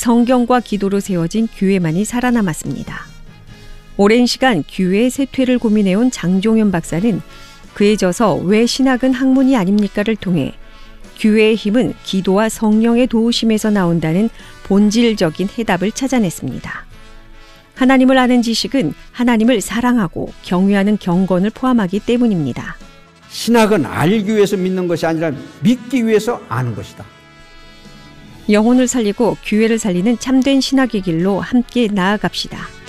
성경과 기도로 세워진 교회만이 살아남았습니다. 오랜 시간 교회의 쇠퇴를 고민해온 장종현 박사는 그에 져서 왜 신학은 학문이 아닙니까를 통해 교회의 힘은 기도와 성령의 도우심에서 나온다는 본질적인 해답을 찾아냈습니다. 하나님을 아는 지식은 하나님을 사랑하고 경외하는 경건을 포함하기 때문입니다. 신학은 알기 위해서 믿는 것이 아니라 믿기 위해서 아는 것이다. 영혼을 살리고 교회를 살리는 참된 신학의 길로 함께 나아갑시다.